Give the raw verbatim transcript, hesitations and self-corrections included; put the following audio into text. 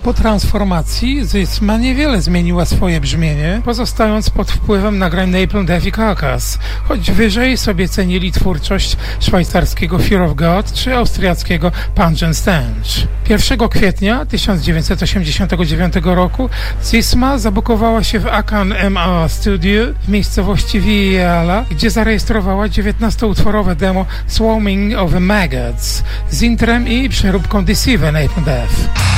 Po transformacji Zysma niewiele zmieniła swoje brzmienie, pozostając pod wpływem nagrań Napalm Death i Carcass, choć wyżej sobie cenili twórczość szwajcarskiego Fear of God czy austriackiego Punch and Stench. pierwszego kwietnia tysiąc dziewięćset osiemdziesiątego dziewiątego roku Zysma zabukowała się w Akan M A Studio w miejscowości Viala, gdzie zarejestrowała dziewiętnastoutworowe demo Swarming of the Maggots z intrem i przeróbką Deceive Napalm Death.